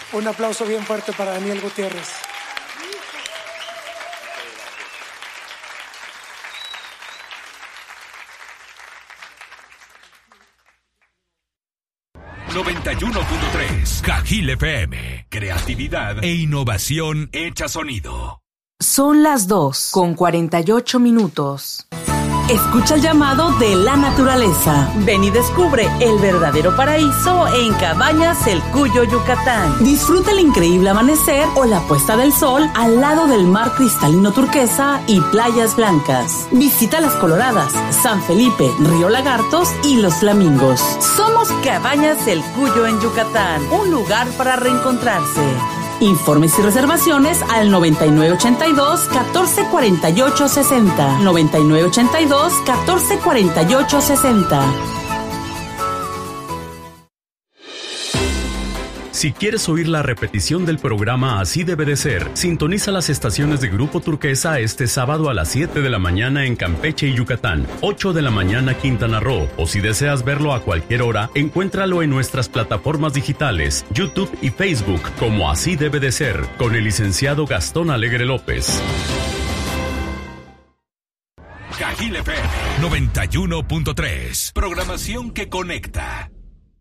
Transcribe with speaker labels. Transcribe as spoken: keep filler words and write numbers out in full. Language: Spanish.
Speaker 1: Un aplauso bien fuerte para Daniel Gutiérrez.
Speaker 2: noventa y uno punto tres Cajil F M. Creatividad e innovación hecha sonido.
Speaker 3: Son las dos con cuarenta y ocho minutos. Escucha el llamado de la naturaleza. Ven y descubre el verdadero paraíso en Cabañas El Cuyo, Yucatán. Disfruta el increíble amanecer o la puesta del sol al lado del mar cristalino turquesa y playas blancas. Visita Las Coloradas, San Felipe, Río Lagartos y Los Flamingos. Somos Cabañas El Cuyo en Yucatán, un lugar para reencontrarse. Informes y reservaciones al noventa y nueve ochenta y dos, catorce cuarenta y ocho sesenta. noventa y nueve ochenta y dos, catorce cuarenta y ocho sesenta.
Speaker 4: Si quieres oír la repetición del programa Así Debe de Ser, sintoniza las estaciones de Grupo Turquesa este sábado a las siete de la mañana en Campeche y Yucatán, ocho de la mañana Quintana Roo, o si deseas verlo a cualquier hora, encuéntralo en nuestras plataformas digitales, YouTube y Facebook, como Así Debe de Ser, con el licenciado Gastón Alegre López.
Speaker 2: Cajil F M noventa y uno punto tres. Programación que conecta.